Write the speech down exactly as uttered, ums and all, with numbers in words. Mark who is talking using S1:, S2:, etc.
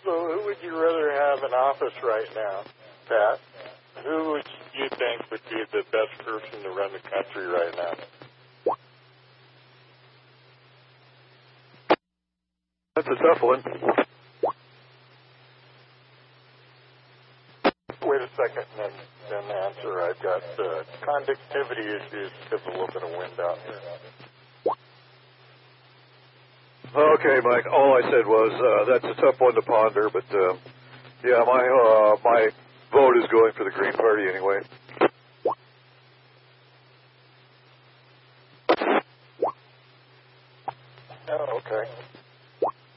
S1: So who would you rather have in office right now, Pat? Who would you think would be the best person to run the country right now?
S2: That's a tough one.
S1: Wait a second and then, then answer. I've got uh, conductivity issues because of a little bit of wind out here.
S2: Okay, Mike. All I said was uh, that's a tough one to ponder, but uh, yeah, my uh, my vote is going for the Green Party anyway.